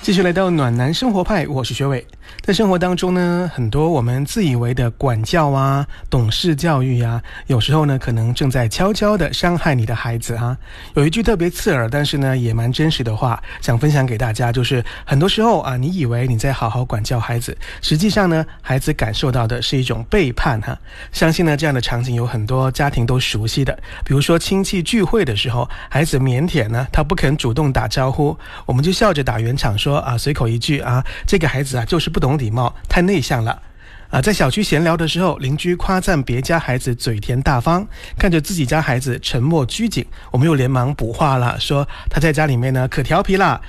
继续来到暖男生活派，我是学伟。在生活当中呢，很多我们自以为的管教啊、懂事教育啊，有时候呢可能正在悄悄的伤害你的孩子啊。有一句特别刺耳，但是呢也蛮真实的话，想分享给大家，就是很多时候啊，你以为你在好好管教孩子，实际上呢，孩子感受到的是一种背叛哈。相信呢这样的场景有很多家庭都熟悉的，比如说亲戚聚会的时候，孩子腼腆呢，他不肯主动打招呼，我们就笑着打圆场说啊，随口一句啊，这个孩子啊就是不懂礼貌，太内向了。在小区闲聊的时候，邻居夸赞别家孩子嘴甜大方，看着自己家孩子沉默拘谨，我们又连忙补话了，说他在家里面呢可调皮啦，